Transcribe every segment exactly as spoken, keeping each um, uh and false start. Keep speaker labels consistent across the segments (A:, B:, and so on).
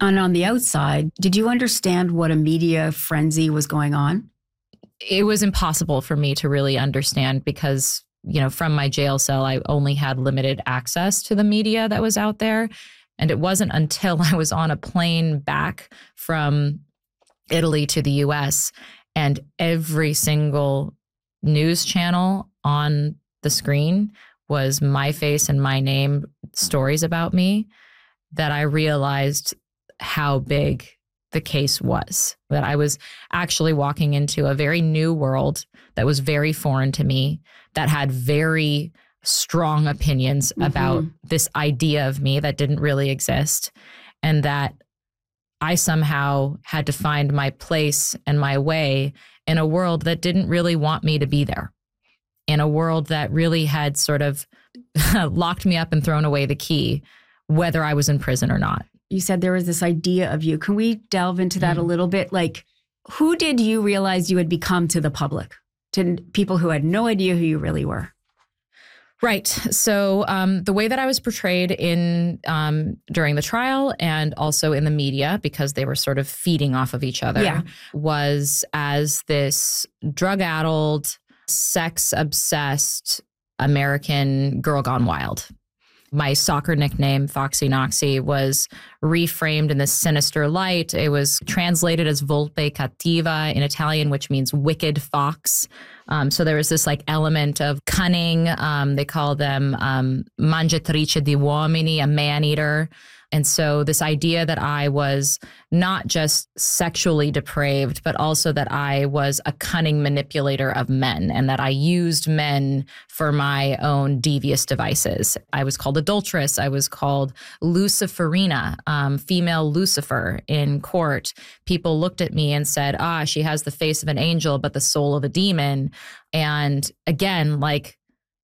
A: And on the outside, did you understand what a media frenzy was going on?
B: It was impossible for me to really understand because, you know, from my jail cell, I only had limited access to the media that was out there. And it wasn't until I was on a plane back from Italy to the U S and every single news channel on the screen was my face and my name, stories about me, that I realized how big the case was, that I was actually walking into a very new world that was very foreign to me, that had very strong opinions mm-hmm. about this idea of me that didn't really exist, and that I somehow had to find my place and my way in a world that didn't really want me to be there, in a world that really had sort of locked me up and thrown away the key, whether I was in prison or not.
A: You said there was this idea of you. Can we delve into that mm. a little bit? Like, who did you realize you had become to the public, to people who had no idea who you really were?
B: Right. So um, the way that I was portrayed in um, during the trial and also in the media, because they were sort of feeding off of each other,
A: yeah.
B: was as this drug-addled, sex-obsessed American girl gone wild. My soccer nickname, Foxy Noxy, was reframed in this sinister light. It was translated as Volpe Cattiva in Italian, which means wicked fox. Um, so there was this like element of cunning. Um, they call them um, mangiatrice di uomini, a man-eater. And so this idea that I was not just sexually depraved, but also that I was a cunning manipulator of men and that I used men for my own devious devices. I was called adulteress. I was called Luciferina, um, female Lucifer in court. People looked at me and said, ah, she has the face of an angel, but the soul of a demon. And again, like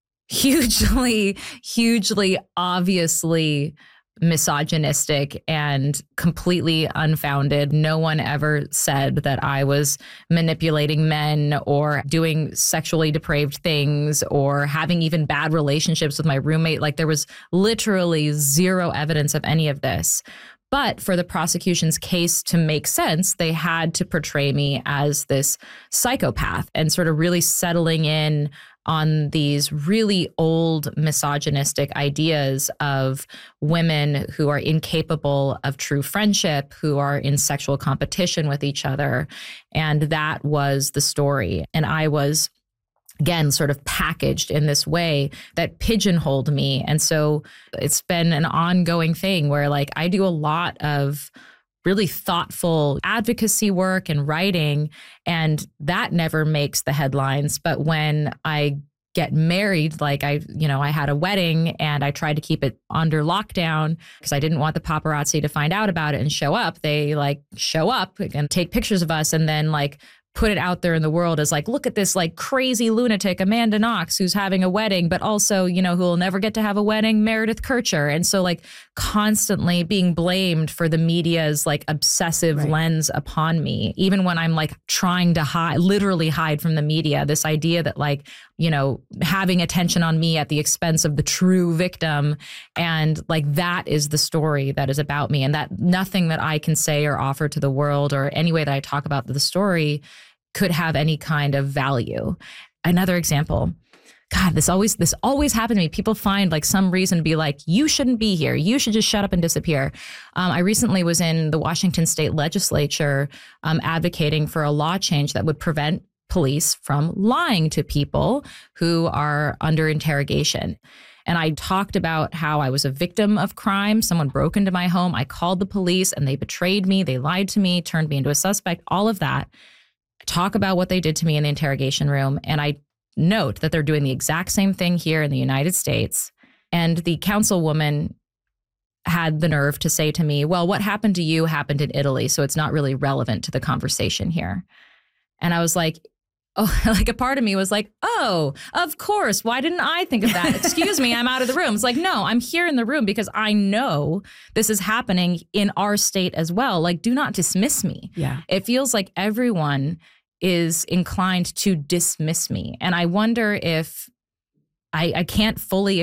B: hugely, hugely, obviously misogynistic and completely unfounded. No one ever said that I was manipulating men or doing sexually depraved things or having even bad relationships with my roommate. Like there was literally zero evidence of any of this. But for the prosecution's case to make sense, they had to portray me as this psychopath and sort of really settling in on these really old misogynistic ideas of women who are incapable of true friendship, who are in sexual competition with each other. And that was the story. And I was, again, sort of packaged in this way that pigeonholed me. And so it's been an ongoing thing where like I do a lot of really thoughtful advocacy work and writing, and that never makes the headlines. But when I get married, like I, you know, I had a wedding and I tried to keep it under lockdown because I didn't want the paparazzi to find out about it and show up. They like show up and take pictures of us and then like put it out there in the world as like, look at this like crazy lunatic, Amanda Knox, who's having a wedding, but also, you know, who will never get to have a wedding, Meredith Kercher. And so like constantly being blamed for the media's like obsessive right. lens upon me, even when I'm like trying to hide, literally hide from the media, this idea that like, you know, having attention on me at the expense of the true victim. And like, that is the story that is about me, and that nothing that I can say or offer to the world or any way that I talk about the story could have any kind of value. Another example, God, this always, this always happened to me. People find like some reason to be like, you shouldn't be here. You should just shut up and disappear. Um, I recently was in the Washington State Legislature um, advocating for a law change that would prevent police from lying to people who are under interrogation. And I talked about how I was a victim of crime. Someone broke into my home. I called the police and they betrayed me. They lied to me, turned me into a suspect, all of that. I talk about what they did to me in the interrogation room. And I note that they're doing the exact same thing here in the United States. And the councilwoman had the nerve to say to me, well, what happened to you happened in Italy, so it's not really relevant to the conversation here. And I was like, oh, like a part of me was like, oh, of course. Why didn't I think of that? Excuse me, I'm out of the room. It's like, no, I'm here in the room because I know this is happening in our state as well. Like, do not dismiss me.
A: Yeah.
B: It feels like everyone is inclined to dismiss me. And I wonder if I, I can't fully